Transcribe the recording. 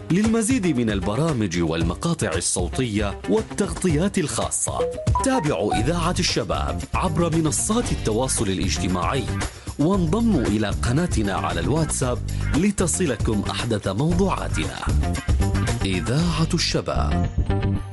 للمزيد من البرامج والمقاطع الصوتية والتغطيات الخاصة تابعوا إذاعة الشباب عبر منصات التواصل الاجتماعي، وانضموا إلى قناتنا على الواتساب لتصلكم أحدث موضوعاتنا. إذاعة الشباب.